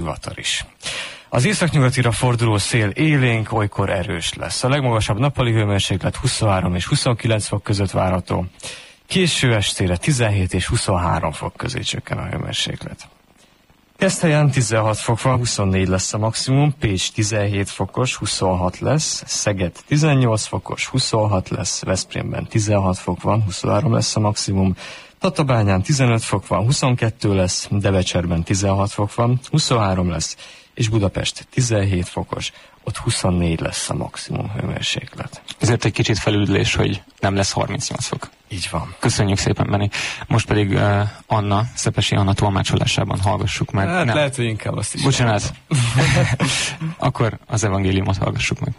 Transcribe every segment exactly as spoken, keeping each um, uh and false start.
zivatar is. Az északnyugatira forduló szél élénk, olykor erős lesz. A legmagasabb nappali hőmérséklet huszonhárom és huszonkilenc fok között várható. Késő estére tizenhét és huszonhárom fok közé csökken a hőmérséklet. Keszthelyen tizenhat fok van, huszonnégy lesz a maximum, Pécs tizenhét fokos, huszonhat lesz, Szeged tizennyolc fokos, huszonhat lesz, Veszprémben tizenhat fok van, huszonhárom lesz a maximum, Tatabányán tizenöt fok van, huszonkettő lesz, Devecserben tizenhat fok van, huszonhárom lesz, és Budapest tizenhét fokos, ott huszonnégy lesz a maximum hőmérséklet. Ezért egy kicsit felüdülés, hogy nem lesz harmincnyolc fok. Így van. Köszönjük szépen, Benni. Most pedig uh, Anna, Szepesi Anna tolmácsolásában hallgassuk meg. Hát nem. Lehet, hogy inkább azt is. Bocsánat. Akkor az evangéliumot hallgassuk meg.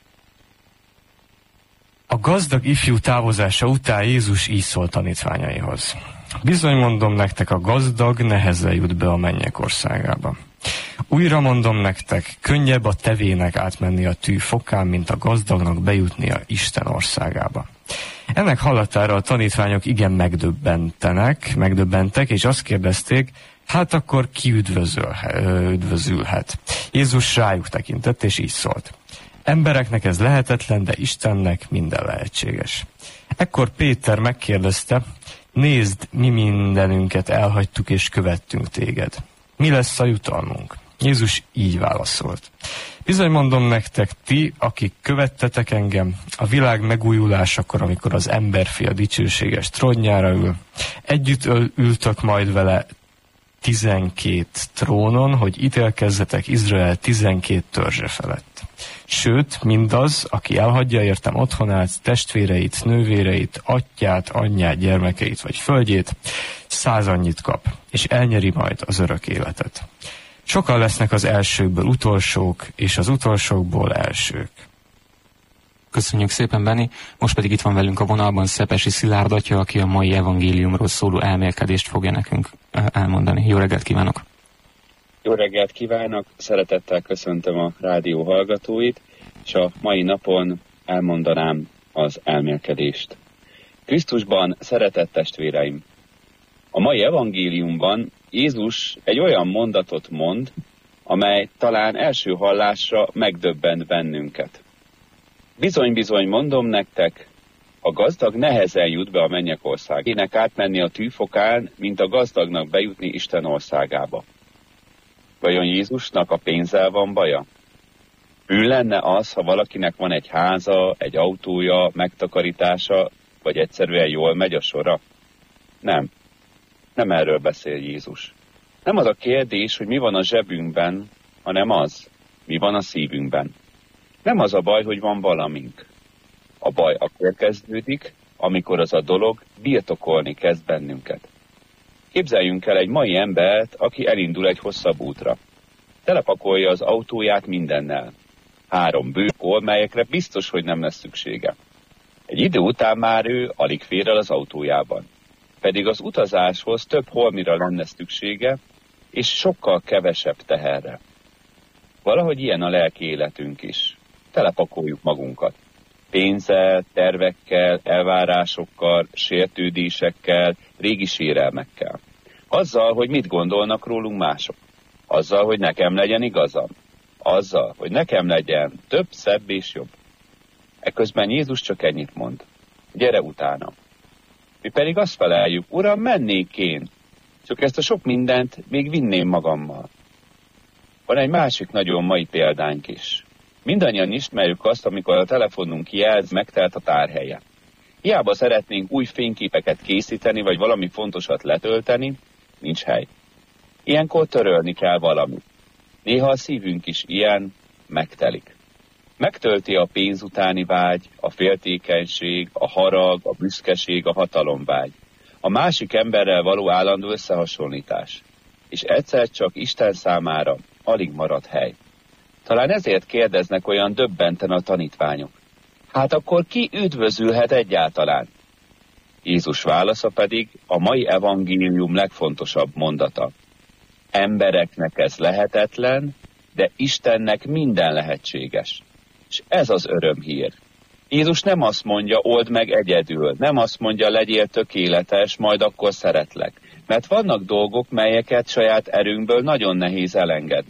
A gazdag ifjú távozása után Jézus így szólt tanítványaihoz. Bizony mondom nektek, a gazdag nehezen jut be a mennyek országába. Újra mondom nektek, könnyebb a tevének átmenni a tű fokán, mint a gazdagnak bejutnia Isten országába. Ennek hallatára a tanítványok igen megdöbbentenek, megdöbbentek, és azt kérdezték, hát akkor ki üdvözölhet, üdvözülhet. Jézus rájuk tekintett, és így szólt. Embereknek ez lehetetlen, de Istennek minden lehetséges. Ekkor Péter megkérdezte, nézd, mi mindenünket elhagytuk és követtünk téged. Mi lesz a jutalmunk? Jézus így válaszolt. Bizony mondom nektek, ti, akik követtetek engem, a világ megújulásakor, amikor az emberfia dicsőséges trónjára ül, együtt ültök majd vele tizenkét trónon, hogy ítélkezzetek Izrael tizenkét törzse felett. Sőt, mindaz, aki elhagyja értem otthonát, testvéreit, nővéreit, atyját, anyját, gyermekeit vagy földjét, száz annyit kap, és elnyeri majd az örök életet. Sokan lesznek az elsőkből utolsók, és az utolsókból elsők. Köszönjük szépen, Benni. Most pedig itt van velünk a vonalban Szepesi Szilárd atya, aki a mai evangéliumról szóló elmélkedést fogja nekünk elmondani. Jó reggelt kívánok! Jó reggelt kívánok! Szeretettel köszöntöm a rádió hallgatóit, és a mai napon elmondanám az elmélkedést. Krisztusban szeretett testvéreim! A mai evangéliumban Jézus egy olyan mondatot mond, amely talán első hallásra megdöbbent bennünket. Bizony-bizony mondom nektek, a gazdag nehezen jut be a mennyek országába, átmenni a tűfokán, mint a gazdagnak bejutni Isten országába. Vajon Jézusnak a pénzzel van baja? Bűn lenne az, ha valakinek van egy háza, egy autója, megtakarítása, vagy egyszerűen jól megy a sora? Nem. Nem erről beszél Jézus. Nem az a kérdés, hogy mi van a zsebünkben, hanem az, mi van a szívünkben. Nem az a baj, hogy van valamink. A baj akkor kezdődik, amikor az a dolog birtokolni kezd bennünket. Képzeljünk el egy mai embert, aki elindul egy hosszabb útra. Telepakolja az autóját mindennel. Három bőkol, melyekre biztos, hogy nem lesz szüksége. Egy idő után már ő alig fér el az autójában. Pedig az utazáshoz több holmira lenne szüksége, és sokkal kevesebb teherre. Valahogy ilyen a lelki életünk is. Telepakoljuk magunkat. Pénzzel, tervekkel, elvárásokkal, sértődésekkel, régi sérelmekkel. Azzal, hogy mit gondolnak rólunk mások. Azzal, hogy nekem legyen igazam. Azzal, hogy nekem legyen több, szebb és jobb. Eközben Jézus csak ennyit mond. Gyere utána. Mi pedig azt feleljük, Uram, mennék én, csak ezt a sok mindent még vinném magammal. Van egy másik nagyon mai példánk is. Mindannyian ismerjük azt, amikor a telefonunk jelz, megtelt a tárhelye. Hiába szeretnénk új fényképeket készíteni, vagy valami fontosat letölteni, nincs hely. Ilyenkor törölni kell valamit. Néha a szívünk is ilyen, megtelik. Megtölti a pénz utáni vágy, a féltékenység, a harag, a büszkeség, a hatalomvágy. A másik emberrel való állandó összehasonlítás. És egyszer csak Isten számára alig marad hely. Talán ezért kérdeznek olyan döbbenten a tanítványok. Hát akkor ki üdvözülhet egyáltalán? Jézus válasza pedig a mai evangélium legfontosabb mondata. Embereknek ez lehetetlen, de Istennek minden lehetséges. És ez az örömhír. Jézus nem azt mondja, old meg egyedül, nem azt mondja, legyél tökéletes, majd akkor szeretlek. Mert vannak dolgok, melyeket saját erőnkből nagyon nehéz elengedni.